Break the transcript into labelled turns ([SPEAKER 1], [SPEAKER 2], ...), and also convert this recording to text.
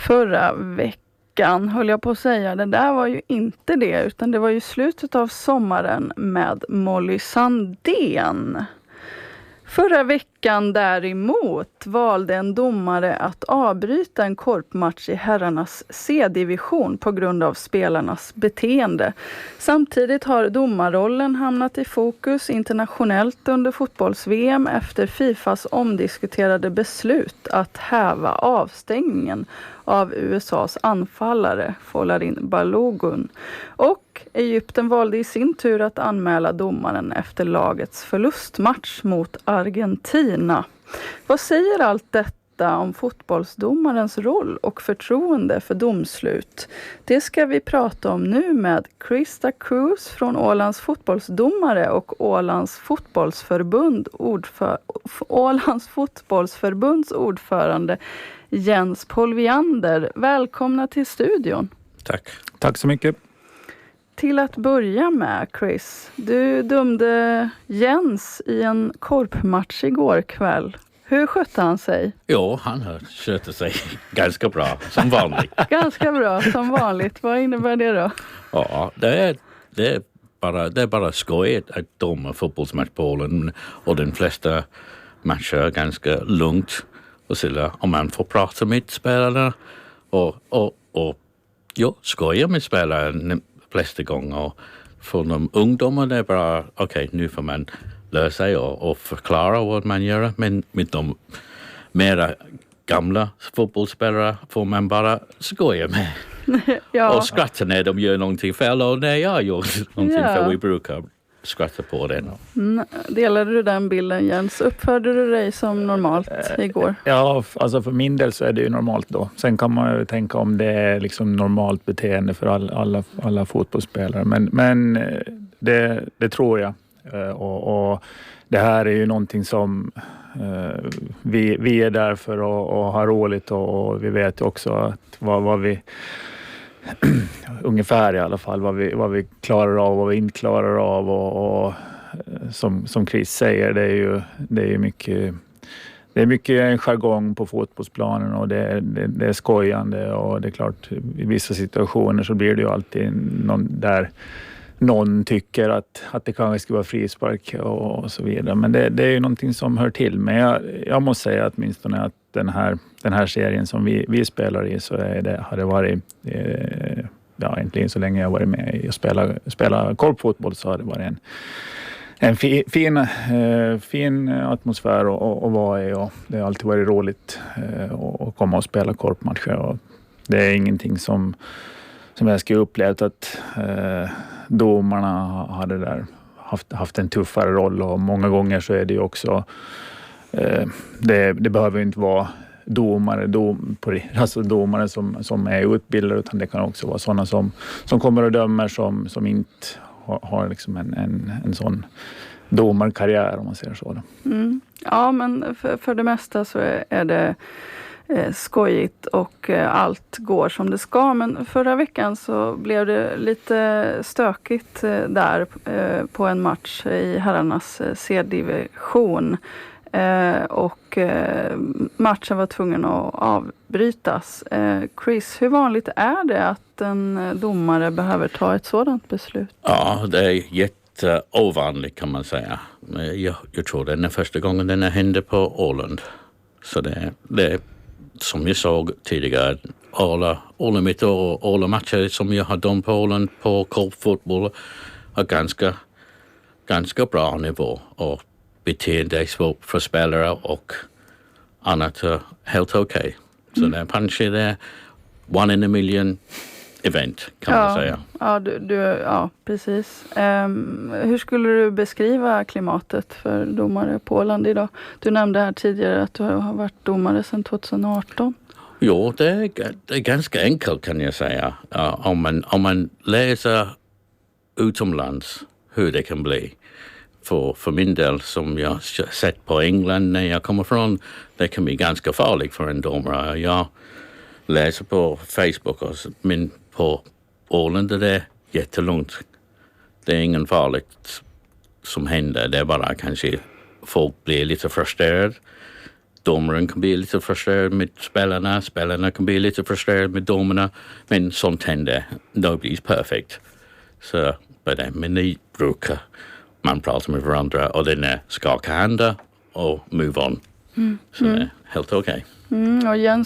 [SPEAKER 1] Förra veckan höll jag på att säga, det där var ju inte det, utan det var ju slutet av sommaren med Molly Sandén. Förra veckan däremot valde en domare att avbryta en korpmatch i herrarnas C-division på grund av spelarnas beteende. Samtidigt har domarrollen hamnat i fokus internationellt under fotbolls-VM efter Fifas omdiskuterade beslut att häva avstängningen av USAs anfallare Folarin Balogun. Och Egypten valde i sin tur att anmäla domaren efter lagets förlustmatch mot Argentina. Vad säger allt detta om fotbollsdomarens roll och förtroende för domslut? Det ska vi prata om nu med Krista Cruz från Ålands fotbollsdomare och Ålands fotbollsförbunds ordförande Jens Polviander. Välkomna till studion.
[SPEAKER 2] Tack så mycket.
[SPEAKER 1] Till att börja med, Chris, du dömde Jens i en korpmatch igår kväll. Hur skötte han sig?
[SPEAKER 3] Jo, han skötte sig ganska bra, som vanligt.
[SPEAKER 1] Ganska bra, som vanligt. Vad innebär det då?
[SPEAKER 3] Ja, det är bara skojigt att döma fotbollsmatch på Åland, och de flesta matcher är ganska lugnt. Och så om man får prata med spelarna och skoja med spelare de flesta gånger. Och för de ungdomar det är bara okej, nu får man lära sig och förklara vad man gör. Men med de mera gamla fotbollsspelare får man bara skoja med. Ja. Och skratta när de gör någonting fel, och när jag gör någonting fel, vi brukar skratta på det.
[SPEAKER 1] Delade du den bilden, Jens? Uppförde du dig som normalt igår?
[SPEAKER 2] Ja, alltså för min del så är det ju normalt då. Sen kan man ju tänka om det är liksom normalt beteende för alla fotbollsspelare. Men det tror jag. Och det här är ju någonting som vi är där för att ha roligt, och vi vet också att vad vi ungefär i alla fall vad vi klarar av och vad vi inte klarar av, och som Chris säger, det är mycket en jargong på fotbollsplanen, och det är skojande, och det är klart i vissa situationer så blir det ju alltid någon tycker att det kanske ska vara frispark och så vidare, men det är ju någonting som hör till. Men jag måste säga att åtminstone att den här serien som vi spelar i, så har det varit egentligen så länge jag har varit med i att spela korpfotboll, så har det varit en fin atmosfär att vara i, och det har alltid varit roligt att komma och spela korpmatcher, och det är ingenting som jag skulle upplevt att domarna hade där haft en tuffare roll, och många gånger så är det ju också det behöver inte vara domare som är utbildade, utan det kan också vara sådana som kommer och dömer som inte har liksom en sån domarkarriär, om man säger så.
[SPEAKER 1] Mm. Ja, men för det mesta så är det skojigt och allt går som det ska. Men förra veckan så blev det lite stökigt där på en match i herrarnas C-division. Och matchen var tvungen att avbrytas. Chris, hur vanligt är det att en domare behöver ta ett sådant beslut?
[SPEAKER 3] Ja, det är jätteovanligt kan man säga. Jag tror det är den första gången den hände på Åland. Så det är som jag såg tidigare, alla mitt år och alla matcher som jag har dömt på Åland på korpfotboll har ganska bra nivå, och beteende för spelare och annat är helt okej. Så det är kanske det one in a million event kan man säga.
[SPEAKER 1] Ja, precis. Hur skulle du beskriva klimatet för domare på Åland idag? Du nämnde här tidigare att du har varit domare sedan 2018.
[SPEAKER 3] Jo, det är ganska enkelt kan jag säga. Om man läser utomlands hur det kan bli. För min del, som jag sett på England när jag kommer från, det kan bli ganska farligt för en domare. Jag läser på Facebook, men på Åland är det jättelugnt. Det är ingen farligt som händer. Det är bara kanske folk blir lite frustrerade. domaren kan bli lite frustrerad med spelarna kan bli lite frustrerade med domarna, men sånt händer. Nobody's perfect. Så men ni brukar man prata med varandra och den är skaka händer och move on. Så det är helt okej.
[SPEAKER 1] Och Jens